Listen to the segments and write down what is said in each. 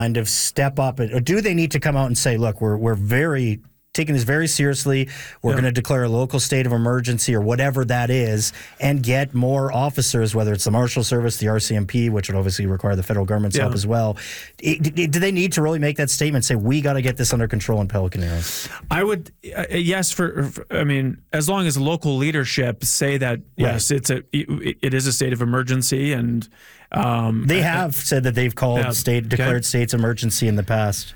kind of step up, or do they need to come out and say, look, we're very taking this very seriously. We're going to declare a local state of emergency or whatever that is and get more officers, whether it's the Marshal Service, the RCMP, which would obviously require the federal government's help as well. Do they need to really make that statement, say, we got to get this under control in Pelican Arrows? I would, yes, I mean, as long as local leadership say that, yes, it is a state of emergency. And they have said that they've called declared states emergency in the past.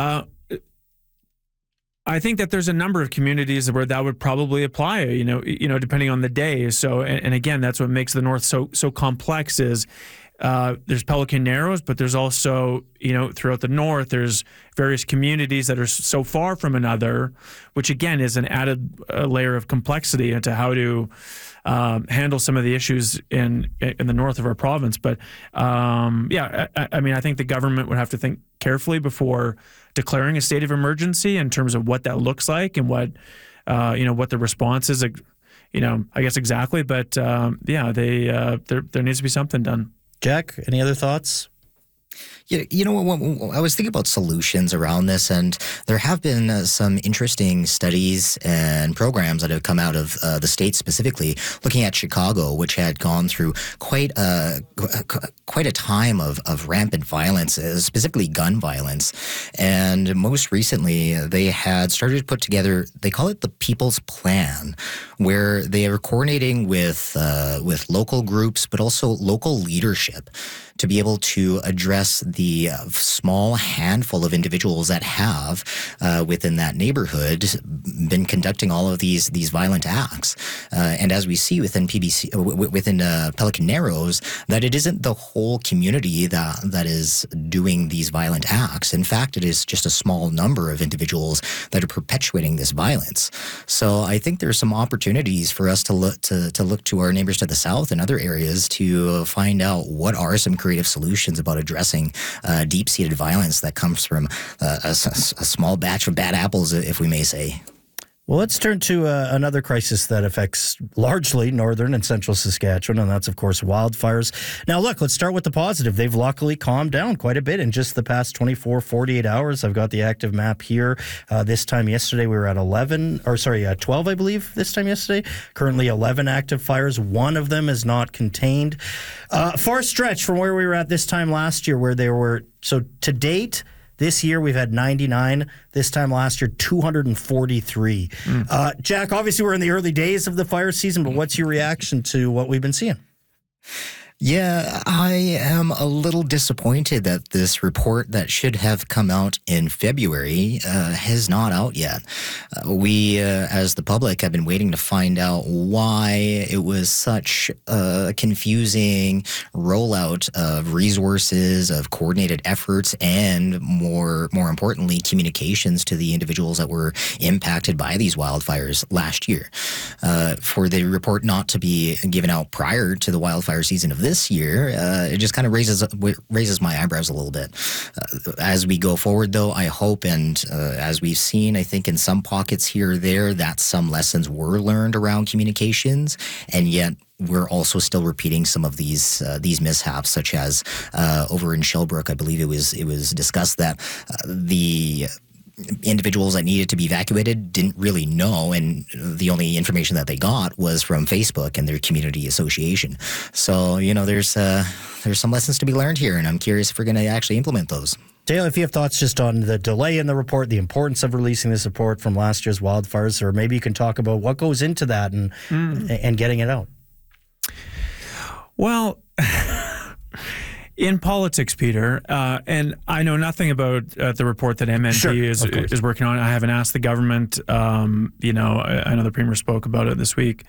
I think that there's a number of communities where that would probably apply, you know, depending on the day. So, and again, that's what makes the North so complex is there's Pelican Narrows, but there's also, throughout the North, there's various communities that are so far from another, which again is an added layer of complexity into how to handle some of the issues in the north of our province. But I mean, I think the government would have to think carefully before declaring a state of emergency in terms of what that looks like and what the response is. I guess exactly. But there needs to be something done. Jack, any other thoughts? You know what? I was thinking about solutions around this, and there have been some interesting studies and programs that have come out of the state, specifically looking at Chicago, which had gone through quite a time of rampant violence, specifically gun violence. And most recently, they had started to put together, they call it the People's Plan, where they are coordinating with local groups, but also local leadership to be able to address the small handful of individuals that have within that neighborhood been conducting all of these violent acts. And as we see within Pelican Narrows, that it isn't the whole community that is doing these violent acts. In fact, it is just a small number of individuals that are perpetuating this violence. So I think there's some opportunities for us to look to our neighbors to the south and other areas to find out what are some creative solutions about addressing deep-seated violence that comes from a small batch of bad apples, if we may say. Well, let's turn to another crisis that affects largely northern and central Saskatchewan, and that's, of course, wildfires. Now, look, let's start with the positive. They've luckily calmed down quite a bit in just the past 48 hours. I've got the active map here. This time yesterday, we were at 12, I believe, this time yesterday. Currently 11 active fires. One of them is not contained. Far stretch from where we were at this time last year, where there were, so to date, this year, we've had 99. This time last year, 243. Jack, obviously, we're in the early days of the fire season, but what's your reaction to what we've been seeing? Yeah, I am a little disappointed that this report that should have come out in February is not out yet. We, as the public, have been waiting to find out why it was such a confusing rollout of resources, of coordinated efforts, and more importantly, communications to the individuals that were impacted by these wildfires last year. For the report not to be given out prior to the wildfire season of this year, it just kind of raises my eyebrows a little bit. As we go forward, though, I hope, and as we've seen, I think in some pockets here or there, that some lessons were learned around communications, and yet we're also still repeating some of these mishaps, such as over in Shellbrook, I believe it was discussed that the individuals that needed to be evacuated didn't really know, and the only information that they got was from Facebook and their community association. So, there's some lessons to be learned here, and I'm curious if we're going to actually implement those. Dale, if you have thoughts just on the delay in the report, the importance of releasing this report from last year's wildfires, or maybe you can talk about what goes into that and getting it out. Well, in politics, Peter, and I know nothing about the report that MNP is working on. I haven't asked the government. I know the Premier spoke about it this week.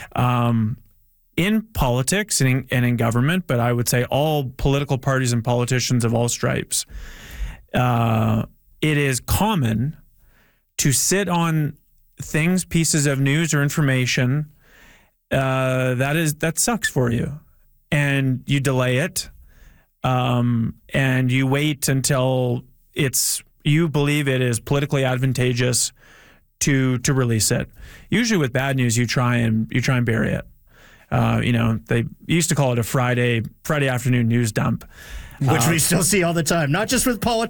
In politics and in government, but I would say all political parties and politicians of all stripes, it is common to sit on things, pieces of news or information that sucks for you, and you delay it. And you wait until you believe it is politically advantageous to release it. Usually with bad news, you try and bury it. They used to call it a Friday afternoon news dump, which we still see all the time, not just with politics.